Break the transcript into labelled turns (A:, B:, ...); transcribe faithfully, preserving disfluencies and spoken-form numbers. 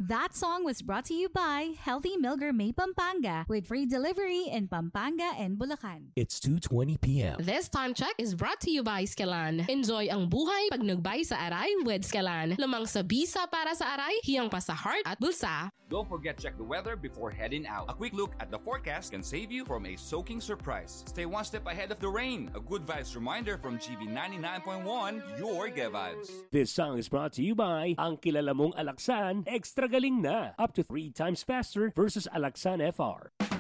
A: That song was brought to you by Healthy Meal Gourmet Pampanga with free delivery in Pampanga and Bulacan.
B: It's two twenty p.m.
C: This time check is brought to you by Skelan. Enjoy ang buhay pag nagbay sa aray with Skelan. Lamang sa bisa para sa aray, hiyang pa sa heart at bulsa.
D: Don't forget check the weather before heading out. A quick look at the forecast can save you from a soaking surprise. Stay one step ahead of the rain. A good vibes reminder from G B ninety-nine point one, your Get Vibes.
B: This song is brought to you by ang kilala mong Alaksan, extra galing na. Up to three times faster versus Alaksan F R.